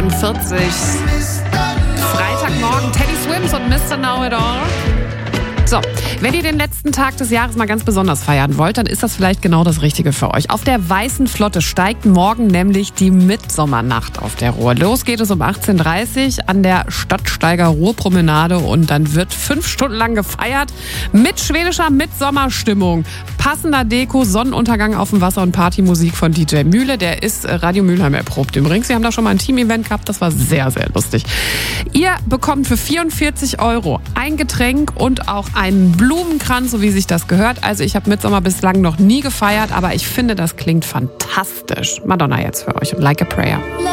8:43. Freitagmorgen, Teddy Swims und Mr. Know-It-All. So, wenn ihr den letzten Tag des Jahres mal ganz besonders feiern wollt, dann ist das vielleicht genau das Richtige für euch. Auf der Weißen Flotte steigt morgen nämlich die Mitsommernacht auf der Ruhr. Los geht es um 18:30 Uhr an der Stadtsteiger Ruhrpromenade und dann wird 5 Stunden lang gefeiert mit schwedischer Mitsommerstimmung. Passender Deko, Sonnenuntergang auf dem Wasser und Partymusik von DJ Mühle. Der ist Radio Mülheim erprobt übrigens. Sie haben da schon mal ein Team-Event gehabt, das war sehr, sehr lustig. Ihr bekommt für 44 € ein Getränk und auch einen Blumenkranz, so wie sich das gehört. Also ich habe Mitsommer bislang noch nie gefeiert, aber ich finde, das klingt fantastisch. Madonna jetzt für euch und Like a Prayer.